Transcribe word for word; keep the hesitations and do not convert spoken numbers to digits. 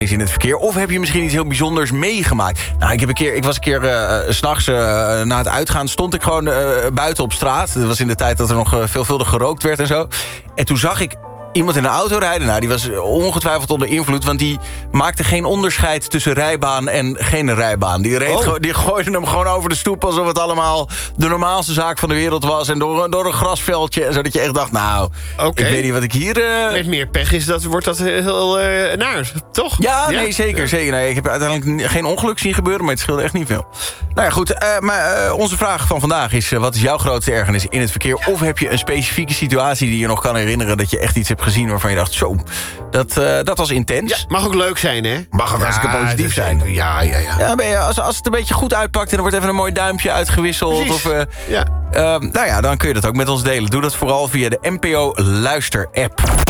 in het verkeer? Of heb je misschien iets heel bijzonders meegemaakt? Nou, ik, heb een keer, ik was een keer uh, 's nachts uh, na het uitgaan... stond ik gewoon uh, buiten op straat. Dat was in de tijd dat er nog uh, veelvuldig gerookt werd en zo. En toen zag ik iemand in de auto rijden. Nou, die was ongetwijfeld onder invloed... want die maakte geen onderscheid tussen rijbaan en geen rijbaan. Die, reed, oh. die gooide hem gewoon over de stoep... alsof het allemaal de normaalste zaak van de wereld was... en door, door een grasveldje. En zodat je echt dacht, nou, okay. ik weet niet wat ik hier... Uh... Met meer pech is dat, wordt dat heel uh, naar, toch? Ja, ja, nee, zeker. Ja. zeker. Nee, ik heb uiteindelijk geen ongeluk zien gebeuren... maar het scheelde echt niet veel. Nou ja, goed. Uh, maar uh, onze vraag van vandaag is... Uh, wat is jouw grootste ergernis in het verkeer? Of heb je een specifieke situatie die je nog kan herinneren... dat je echt iets hebt gezien waarvan je dacht, zo, dat, uh, dat was intens. Ja, mag ook leuk zijn, hè? Mag ook ja, hartstikke positief zijn. Ja, ja, ja. ja ben je, als, als het een beetje goed uitpakt en er wordt even een mooi duimpje uitgewisseld. Precies. Of, uh, ja. Uh, nou ja, dan kun je dat ook met ons delen. Doe dat vooral via de N P O Luister-app.